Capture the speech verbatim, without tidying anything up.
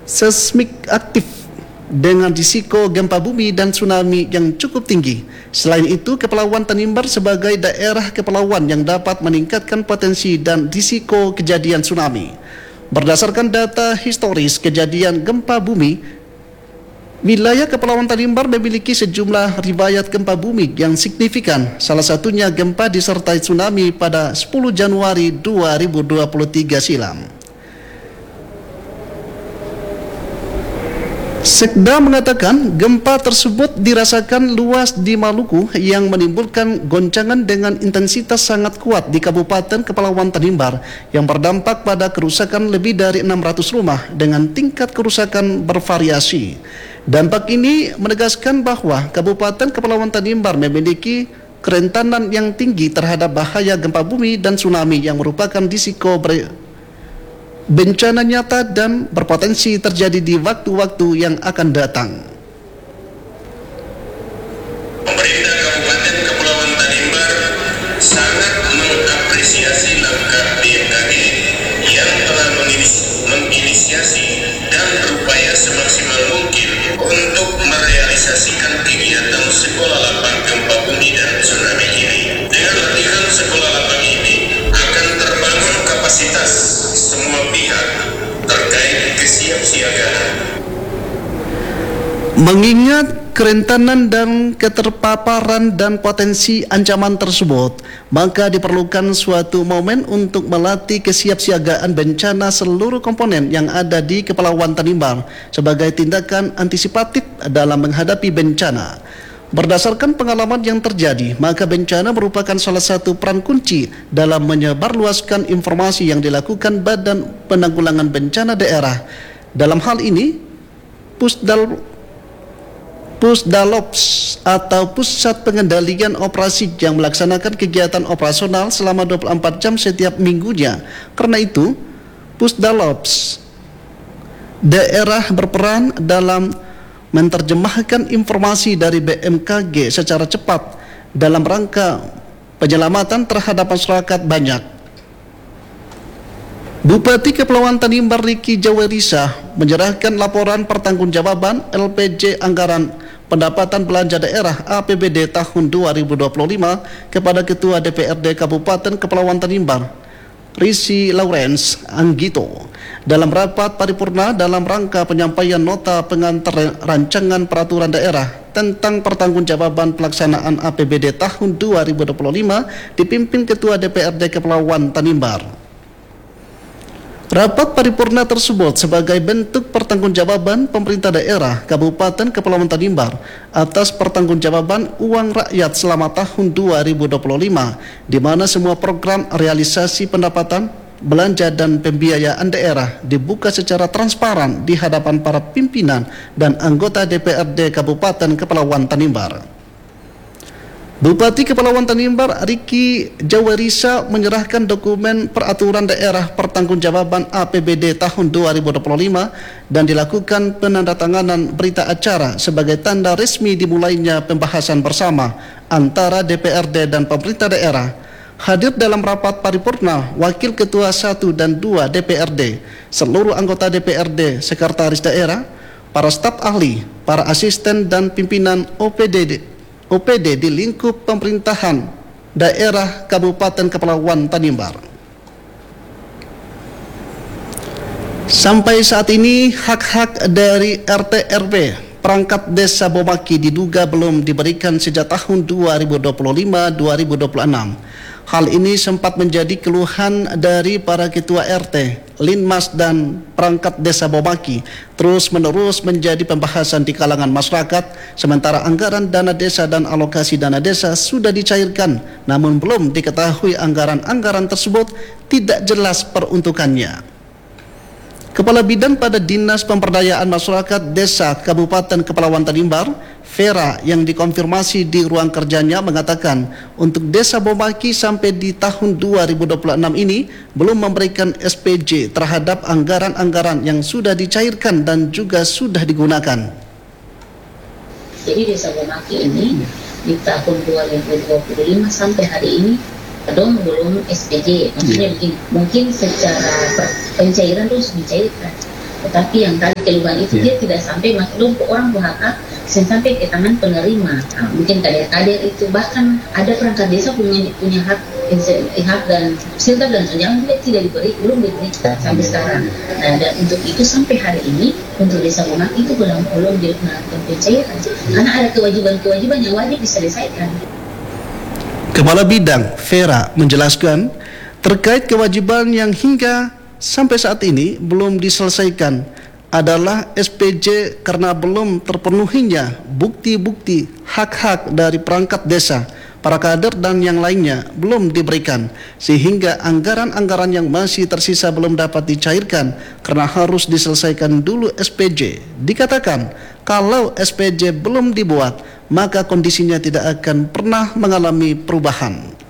seismik aktif dengan risiko gempa bumi dan tsunami yang cukup tinggi. Selain itu, Kepulauan Tanimbar sebagai daerah kepulauan yang dapat meningkatkan potensi dan risiko kejadian tsunami. Berdasarkan data historis kejadian gempa bumi, wilayah Kepulauan Tanimbar memiliki sejumlah riwayat gempa bumi yang signifikan. Salah satunya gempa disertai tsunami pada sepuluh Januari dua ribu dua puluh tiga silam. Sekda mengatakan gempa tersebut dirasakan luas di Maluku yang menimbulkan goncangan dengan intensitas sangat kuat di Kabupaten Kepulauan Tanimbar yang berdampak pada kerusakan lebih dari enam ratus rumah dengan tingkat kerusakan bervariasi. Dampak ini menegaskan bahwa Kabupaten Kepulauan Tanimbar memiliki kerentanan yang tinggi terhadap bahaya gempa bumi dan tsunami yang merupakan risiko ber bencana nyata dan berpotensi terjadi di waktu-waktu yang akan datang. Pemerintah Kabupaten Kepulauan Tanimbar sangat mengapresiasi langkah B M K G yang telah menginisiasi dan berupaya semaksimal mungkin untuk merealisasikan kegiatan sekolah lapang gempa bumi dan tsunami ini. Dengan latihan sekolah lapang ini akan terbangun kapasitas semua pihak terkait kesiapsiagaan. Mengingat kerentanan dan keterpaparan dan potensi ancaman tersebut, maka diperlukan suatu momen untuk melatih kesiapsiagaan bencana seluruh komponen yang ada di Kepulauan Tanimbar sebagai tindakan antisipatif dalam menghadapi bencana. Berdasarkan pengalaman yang terjadi, maka bencana merupakan salah satu peran kunci dalam menyebarluaskan informasi yang dilakukan Badan Penanggulangan Bencana Daerah. Dalam hal ini, Pusdal Pusdalops atau Pusat Pengendalian Operasi yang melaksanakan kegiatan operasional selama dua puluh empat jam setiap minggunya. Karena itu, Pusdalops daerah berperan dalam menerjemahkan informasi dari B M K G secara cepat dalam rangka penyelamatan terhadap masyarakat banyak. Bupati Kepulauan Tanimbar Riki Jawerisa menyerahkan laporan pertanggungjawaban L P J Anggaran Pendapatan Belanja Daerah A P B D tahun dua ribu dua puluh lima kepada Ketua D P R D Kabupaten Kepulauan Tanimbar, Risi Lawrence Anggito, dalam rapat paripurna dalam rangka penyampaian nota pengantar rancangan peraturan daerah tentang pertanggungjawaban pelaksanaan A P B D tahun dua ribu dua puluh lima dipimpin Ketua D P R D Kepulauan Tanimbar. Rapat paripurna tersebut sebagai bentuk pertanggungjawaban pemerintah daerah Kabupaten Kepulauan Tanimbar atas pertanggungjawaban uang rakyat selama tahun dua ribu dua puluh lima, di mana semua program realisasi pendapatan, belanja dan pembiayaan daerah dibuka secara transparan di hadapan para pimpinan dan anggota D P R D Kabupaten Kepulauan Tanimbar. Bupati Kepulauan Tanimbar Riki Jawerisa menyerahkan dokumen peraturan daerah pertanggungjawaban A P B D tahun dua ribu dua puluh lima dan dilakukan penandatanganan berita acara sebagai tanda resmi dimulainya pembahasan bersama antara D P R D dan pemerintah daerah. Hadir dalam rapat paripurna Wakil Ketua satu dan dua D P R D, seluruh anggota D P R D, sekretaris daerah, para staf ahli, para asisten dan pimpinan O P D O P D di lingkup pemerintahan daerah Kabupaten Kepulauan Tanimbar. Sampai saat ini hak-hak dari R T R W perangkat desa Bomaki diduga belum diberikan sejak tahun dua ribu dua puluh lima sampai dua ribu dua puluh enam. Hal ini sempat menjadi keluhan dari para ketua R T, Linmas dan perangkat desa Bomaki, terus-menerus menjadi pembahasan di kalangan masyarakat, sementara anggaran dana desa dan alokasi dana desa sudah dicairkan, namun belum diketahui anggaran-anggaran tersebut tidak jelas peruntukannya. Kepala Bidang pada Dinas Pemberdayaan Masyarakat Desa Kabupaten Kepulauan Tanimbar, Vera, yang dikonfirmasi di ruang kerjanya mengatakan untuk Desa Bomaki sampai di tahun dua ribu dua puluh enam ini belum memberikan S P J terhadap anggaran-anggaran yang sudah dicairkan dan juga sudah digunakan. Jadi Desa Bomaki ini di tahun dua ribu dua puluh lima sampai hari ini kadang belum S P J, maksudnya begini, mungkin secara pencairan terus dicairkan, Tetapi yang tadi keluhan itu dia tidak sampai masuk ke orang berhak sampai ke tangan penerima. Nah, mungkin kader-kader itu, bahkan ada perangkat desa punya punya hak hak dan siltap dan tunjangan juga tidak diberi, belum diberi sampai sekarang. Nah, dan untuk itu sampai hari ini untuk desa Bonaki itu belum belum dilakukan pencairan karena ada kewajiban-kewajiban yang wajib diselesaikan. Kepala Bidang Vera menjelaskan terkait kewajiban yang hingga sampai saat ini belum diselesaikan adalah S P J karena belum terpenuhinya bukti-bukti hak-hak dari perangkat desa, para kader dan yang lainnya belum diberikan, sehingga anggaran-anggaran yang masih tersisa belum dapat dicairkan karena harus diselesaikan dulu S P J. Dikatakan kalau S P J belum dibuat maka kondisinya tidak akan pernah mengalami perubahan.